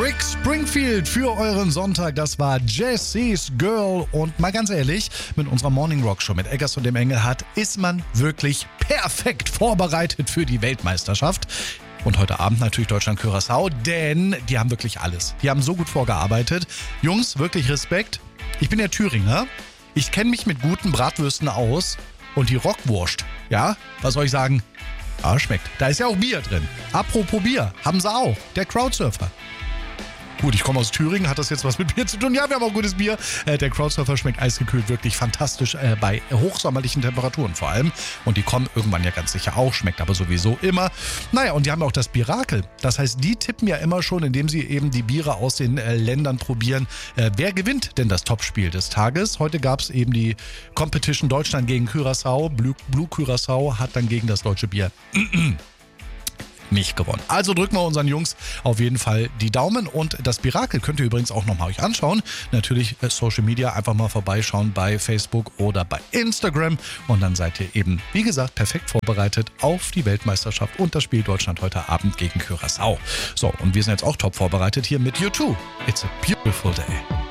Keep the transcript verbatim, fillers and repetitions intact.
Rick Springfield für euren Sonntag. Das war Jesse's Girl. Und mal ganz ehrlich, mit unserer Morning Rock Show mit Eggers und dem Engelhardt ist man wirklich perfekt vorbereitet für die Weltmeisterschaft. Und heute Abend natürlich Deutschland-Curaçao, denn die haben wirklich alles. Die haben so gut vorgearbeitet. Jungs, wirklich Respekt. Ich bin ja Thüringer. Ich kenne mich mit guten Bratwürsten aus. Und die Rockwurst, ja, was soll ich sagen? Ah, schmeckt. Da ist ja auch Bier drin. Apropos Bier, haben sie auch. Der Crowdsurfer. Gut, ich komme aus Thüringen, hat das jetzt was mit Bier zu tun? Ja, wir haben auch gutes Bier. Äh, der Crowdsurfer schmeckt eisgekühlt wirklich fantastisch, äh, bei hochsommerlichen Temperaturen vor allem. Und die kommen irgendwann ja ganz sicher auch, schmeckt aber sowieso immer. Naja, und die haben auch das Birakel. Das heißt, die tippen ja immer schon, indem sie eben die Biere aus den äh, Ländern probieren. Äh, wer gewinnt denn das Topspiel des Tages? Heute gab es eben die Competition Deutschland gegen Curaçao. Blue, Blue Curaçao hat dann gegen das deutsche Bier nicht gewonnen. Also drücken wir unseren Jungs auf jeden Fall die Daumen und das Birakel könnt ihr übrigens auch nochmal euch anschauen. Natürlich äh, Social Media, einfach mal vorbeischauen bei Facebook oder bei Instagram und dann seid ihr eben, wie gesagt, perfekt vorbereitet auf die Weltmeisterschaft und das Spiel Deutschland heute Abend gegen Curaçao. So, und wir sind jetzt auch top vorbereitet hier mit U zwei. It's a beautiful day.